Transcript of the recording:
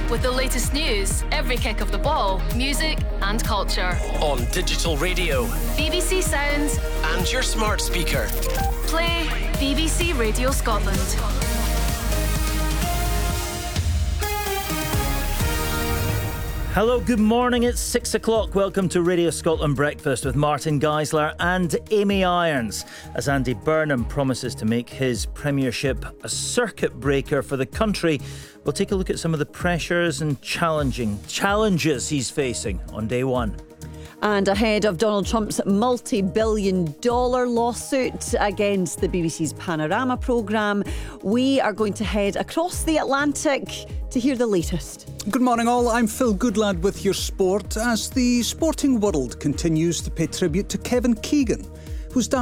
with the latest news, every kick of the ball, music and culture. On digital radio, BBC Sounds and your smart speaker. Play BBC Radio Scotland. Hello, good morning. It's 6 o'clock. Welcome to Radio Scotland Breakfast with Martin Geisler and Amy Irons. As Andy Burnham promises to make his premiership a circuit breaker for the country, we'll take a look at some of the pressures and challenges he's facing on day one. And ahead of Donald Trump's multi-billion-dollar lawsuit against the BBC's Panorama programme, we are going to head across the Atlantic to hear the latest. Good morning all, I'm Phil Goodlad with your sport as the sporting world continues to pay tribute to Kevin Keegan, who's